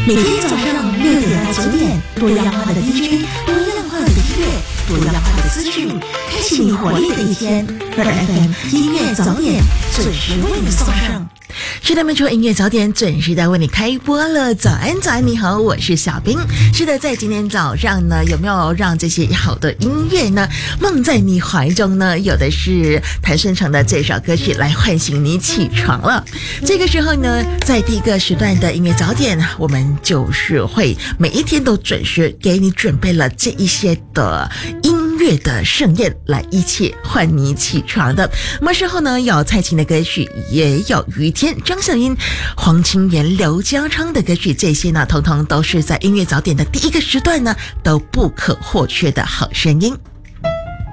每天早上6点到9点，多样化的 DJ， 多样化的音乐，多样化的资讯，开启你活力的一天。2 FM 音乐早点准时为你送上。是的，没错，音乐早点准时的为你开播了。早安，早安，你好，我是小冰。是的，在今天早上呢，有没有让这些好的音乐呢梦在你怀中呢？有的是谭顺成的这首歌曲来唤醒你起床了。这个时候呢，在第一个时段的音乐早点，我们就是会每一天都准时给你准备了这一些的音乐的盛宴，来一起唤你起床的。那么时候呢，有蔡琴的歌曲，也有于天、张小英、黄清源、刘家昌的歌曲，这些呢，统统都是在音乐早点的第一个时段呢都不可或缺的好声音。